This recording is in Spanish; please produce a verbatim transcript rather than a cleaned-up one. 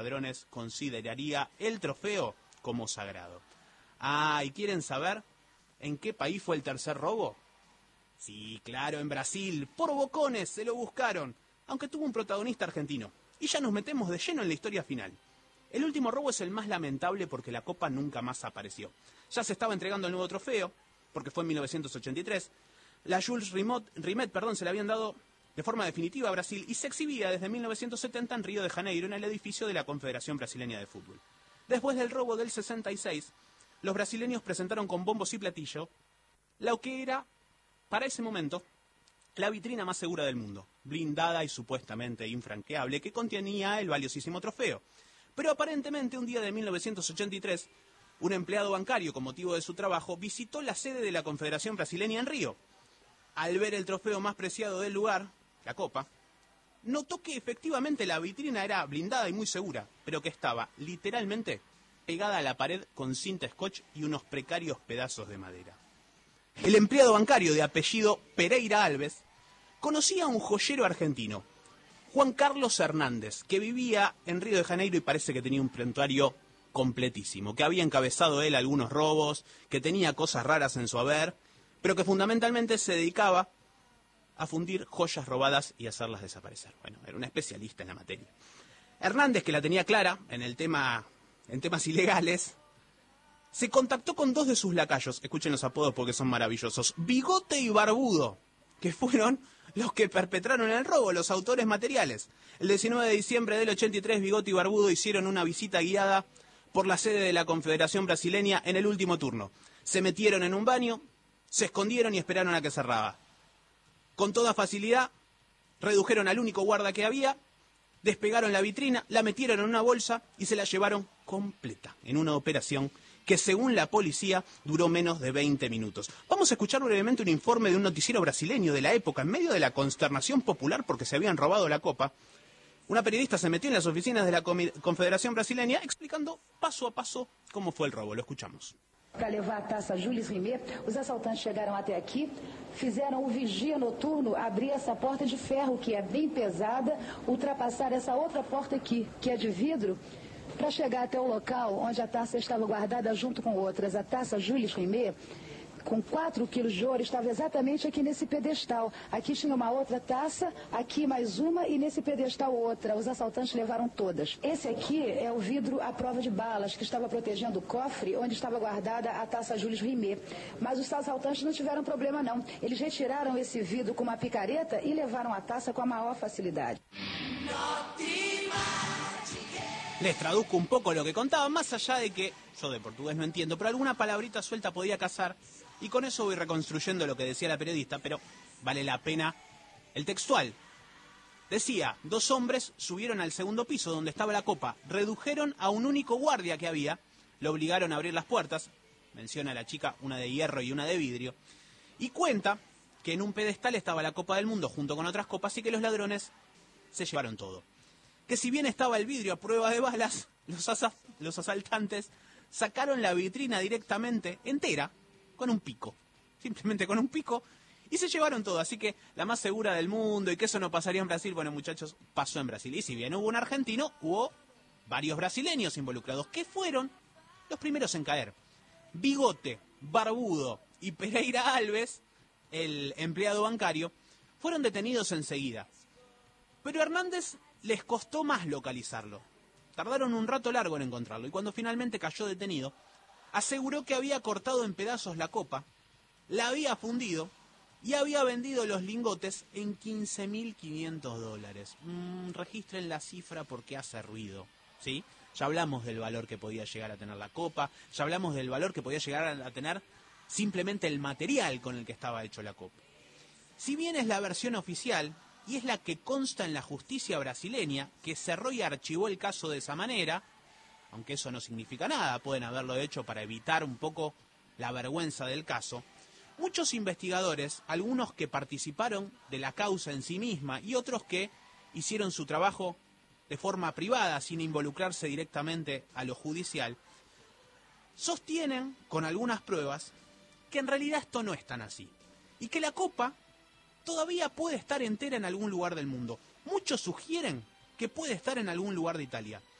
ladrones consideraría el trofeo como sagrado. Ah, ¿y quieren saber en qué país fue el tercer robo? Sí, claro, en Brasil. Por bocones se lo buscaron, aunque tuvo un protagonista argentino. Y ya nos metemos de lleno en la historia final. El último robo es el más lamentable porque la copa nunca más apareció. Ya se estaba entregando el nuevo trofeo, porque fue en mil novecientos ochenta y tres. La Jules Rimet, Rimet perdón, se la habían dado de forma definitiva a Brasil y se exhibía desde mil novecientos setenta en Río de Janeiro, en el edificio de la Confederación Brasileña de Fútbol. Después del robo del sesenta y seis, los brasileños presentaron con bombos y platillo lo que era, para ese momento, la vitrina más segura del mundo, blindada y supuestamente infranqueable, que contenía el valiosísimo trofeo. Pero aparentemente un día de mil novecientos ochenta y tres, un empleado bancario, con motivo de su trabajo, visitó la sede de la Confederación Brasileña en Río. Al ver el trofeo más preciado del lugar, la copa, notó que efectivamente la vitrina era blindada y muy segura, pero que estaba literalmente pegada a la pared con cinta scotch y unos precarios pedazos de madera. El empleado bancario de apellido Pereira Alves conocía a un joyero argentino, Juan Carlos Hernández, que vivía en Río de Janeiro y parece que tenía un prontuario completísimo, que había encabezado él algunos robos, que tenía cosas raras en su haber, pero que fundamentalmente se dedicaba a fundir joyas robadas y hacerlas desaparecer. Bueno, era un especialista en la materia. Hernández, que la tenía clara en el tema, en temas ilegales, se contactó con dos de sus lacayos, escuchen los apodos porque son maravillosos, Bigote y Barbudo, que fueron los que perpetraron el robo, los autores materiales. El diecinueve de diciembre del ochenta y tres, Bigote y Barbudo hicieron una visita guiada por la sede de la Confederación Brasileña en el último turno. Se metieron en un baño, se escondieron y esperaron a que cerraba. Con toda facilidad, redujeron al único guarda que había, despegaron la vitrina, la metieron en una bolsa y se la llevaron completa en una operación que, según la policía, duró menos de veinte minutos. Vamos a escuchar brevemente un informe de un noticiero brasileño de la época, en medio de la consternación popular porque se habían robado la copa. Una periodista se metió en las oficinas de la Confederación Brasileña explicando paso a paso cómo fue el robo. Lo escuchamos. Para levar a taça Jules Rimet, os assaltantes chegaram até aqui, fizeram um vigia noturno abrir essa porta de ferro, que é bem pesada, ultrapassar essa outra porta aqui, que é de vidro, para chegar até o local onde a taça estava guardada junto com outras. A taça Jules Rimet, com quatro quilos de ouro, estava exatamente aqui nesse pedestal. Aqui tinha uma outra taça, aqui mais uma e nesse pedestal outra. Os assaltantes levaram todas. Esse aqui é o vidro à prova de balas, que estava protegendo o cofre onde estava guardada a taça Jules Rimet. Mas os assaltantes não tiveram problema não. Eles retiraram esse vidro com uma picareta e levaram a taça com a maior facilidade. Les traduzco un poco lo que contaba, más allá de que yo de portugués no entiendo, pero alguna palabrita suelta podía cazar, y con eso voy reconstruyendo lo que decía la periodista, pero vale la pena el textual. Decía, dos hombres subieron al segundo piso donde estaba la copa, redujeron a un único guardia que había, lo obligaron a abrir las puertas, menciona la chica, una de hierro y una de vidrio, y cuenta que en un pedestal estaba la Copa del Mundo junto con otras copas y que los ladrones se llevaron todo. Que si bien estaba el vidrio a prueba de balas, los, asa los asaltantes sacaron la vitrina directamente entera con un pico, simplemente con un pico, y se llevaron todo. Así que la más segura del mundo y que eso no pasaría en Brasil, bueno muchachos, pasó en Brasil. Y si bien hubo un argentino, hubo varios brasileños involucrados, que fueron los primeros en caer. Bigote, Barbudo y Pereira Alves, el empleado bancario, fueron detenidos enseguida. Pero Hernández les costó más localizarlo. Tardaron un rato largo en encontrarlo y cuando finalmente cayó detenido, aseguró que había cortado en pedazos la copa, la había fundido y había vendido los lingotes en quince mil quinientos dólares. Mm, registren la cifra porque hace ruido, ¿sí? Ya hablamos del valor que podía llegar a tener la copa, ya hablamos del valor que podía llegar a tener simplemente el material con el que estaba hecho la copa. Si bien es la versión oficial, y es la que consta en la justicia brasileña, que cerró y archivó el caso de esa manera, aunque eso no significa nada, pueden haberlo hecho para evitar un poco la vergüenza del caso, muchos investigadores, algunos que participaron de la causa en sí misma y otros que hicieron su trabajo de forma privada, sin involucrarse directamente a lo judicial, sostienen con algunas pruebas que en realidad esto no es tan así, y que la copa todavía puede estar entera en algún lugar del mundo. Muchos sugieren que puede estar en algún lugar de Italia.